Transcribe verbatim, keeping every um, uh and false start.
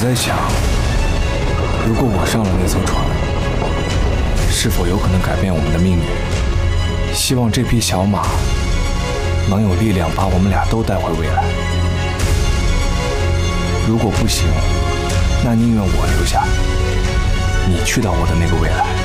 在想，如果我上了那艘船，是否有可能改变我们的命运？希望这匹小马能有力量把我们俩都带回未来。如果不行，那宁愿我留下，你去到我的那个未来。